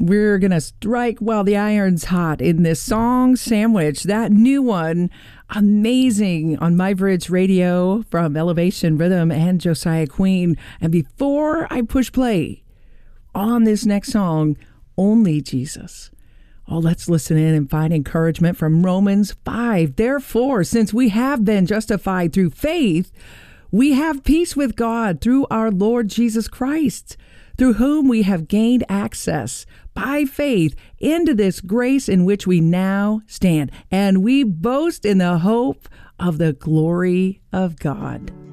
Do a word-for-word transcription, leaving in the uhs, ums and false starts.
We're going to strike while the iron's hot in this song sandwich. That new one, amazing, on My Bridge Radio from Elevation Rhythm and Josiah Queen. And before I push play on this next song, Only Jesus. Oh, let's listen in and find encouragement from Romans five. Therefore, since we have been justified through faith, we have peace with God through our Lord Jesus Christ, through whom we have gained access by faith into this grace in which we now stand. And we boast in the hope of the glory of God.